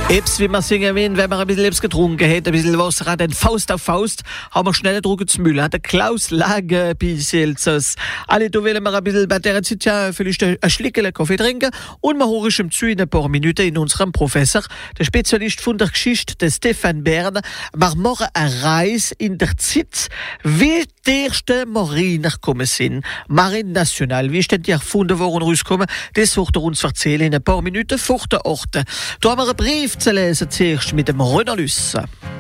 Eps, wie man singen will, wenn man ein bisschen etwas getrunken hat, ein bisschen Wasser hat, dann Faust auf Faust, haben wir schnell drücken zu Müll. Hat der Klaus Lage bei Celsius. Alle, da wollen wir ein bisschen bei der Zeit ja vielleicht ein Schlickerle Kaffee trinken und wir hören schon zu in ein paar Minuten in unserem Professor, der Spezialist von der Geschichte, der Stefan Bern. Wir machen eine Reise in der Zeit, wie die ersten Mariner gekommen sind. Marine Nationale, wie ist denn die erfunden worden und rausgekommen? Das wird er uns erzählen in ein paar Minuten vor der Orte. Da haben wir einen Brief zu lesen, zuerst mit dem Renalysse.